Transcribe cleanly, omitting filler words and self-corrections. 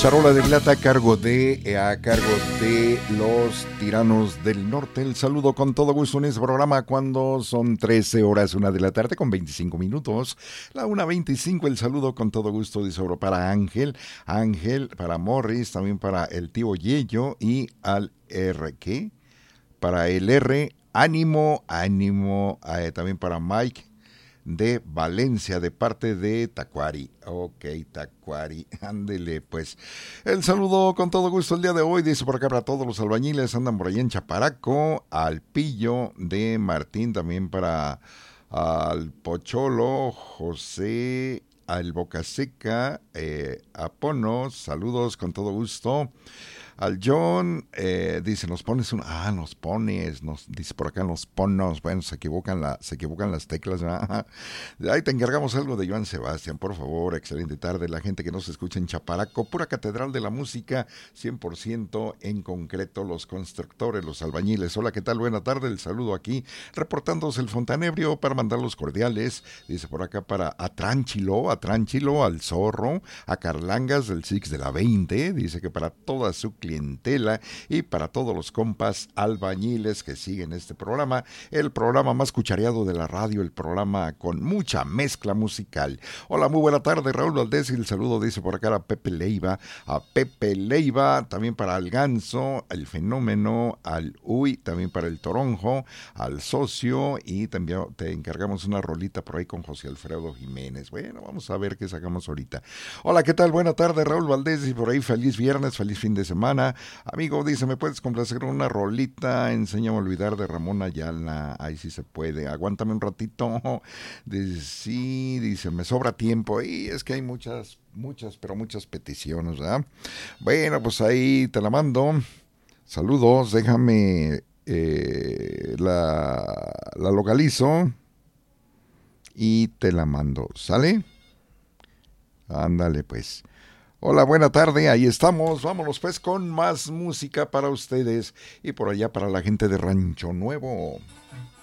Charola de plata a cargo de los Tiranos del Norte. El saludo con todo gusto en este programa cuando son 13 horas, 1 de la tarde con 25 minutos. La 1:25, el saludo con todo gusto dice para Ángel, para Morris, también para el tío Yello y al R, ¿qué? Para el R, ánimo, también para Mike de Valencia, de parte de Tacuari. Ok, Tacuari, ándele pues. El saludo con todo gusto el día de hoy, dice por acá para todos los albañiles, andan por allá en Chaparaco, al Pillo de Martín, también para al Pocholo, José, al Bocaseca, a Pono, saludos con todo gusto. Al John, dice, nos pones, dice por acá, nos ponos, bueno, se equivocan las teclas, ¿verdad? Ahí te encargamos algo de Joan Sebastián, por favor, excelente tarde, la gente que nos escucha en Chaparaco, pura catedral de la música, 100% en concreto, los constructores, los albañiles, hola, ¿qué tal? Buena tarde, el saludo aquí, reportándose el fontanebrio para mandar los cordiales, dice por acá para Atránchilo, al Zorro, a Carlangas del Six de la 20, dice que para toda su clientela y para todos los compas albañiles que siguen este programa, el programa más cuchareado de la radio, el programa con mucha mezcla musical. Hola, muy buena tarde, Raúl Valdés, y el saludo dice por acá a Pepe Leiva, también para el Ganso, el Fenómeno, al Uy, también para el Toronjo, al Socio, y también te encargamos una rolita por ahí con José Alfredo Jiménez. Bueno, vamos a ver qué sacamos ahorita. Hola, ¿qué tal? Buena tarde, Raúl Valdés, y por ahí feliz viernes, feliz fin de semana. Amigo, dice, ¿me puedes complacer una rolita? Enséñame a olvidar de Ramón Ayala. Ahí sí se puede. Aguántame un ratito. Dice, sí, dice, me sobra tiempo. Y es que hay muchas peticiones, ¿verdad? Bueno, pues ahí te la mando. Saludos, déjame la localizo y te la mando. ¿Sale? Ándale, pues. Hola, buena tarde, ahí estamos, vámonos pues con más música para ustedes y por allá para la gente de Rancho Nuevo.